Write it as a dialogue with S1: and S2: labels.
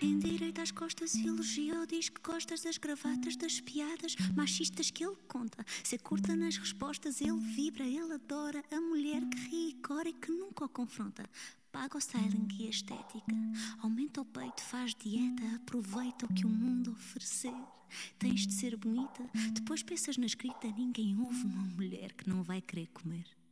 S1: Endireita as costas e elogia ou diz que gostas das gravatas, das piadas machistas que ele conta. Ser curta nas respostas, ele vibra, ele adora a mulher que ri e cora e que nunca o confronta. Paga o styling e a estética, aumenta o peito, faz dieta, aproveita o que o mundo oferecer. Tens de ser bonita, depois pensas na escrita, ninguém ouve uma mulher que não vai querer comer.